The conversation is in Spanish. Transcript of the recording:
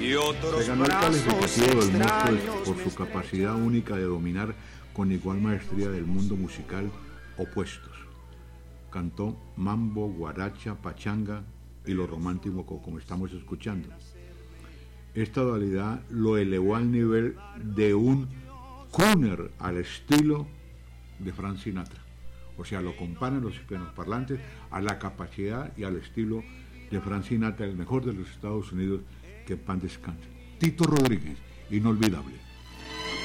y otros Se ganó el calificativo brazos del monstruo extraños por me su capacidad única de dominar con igual maestría del mundo musical opuestos. Cantó mambo, guaracha, pachanga y lo romántico como estamos escuchando. Esta dualidad lo elevó al nivel de un crooner al estilo de Frank Sinatra. O sea, lo comparan los hispanoparlantes a la capacidad y al estilo de Frank Sinatra, el mejor de los Estados Unidos, que en paz descanse. Tito Rodríguez, inolvidable.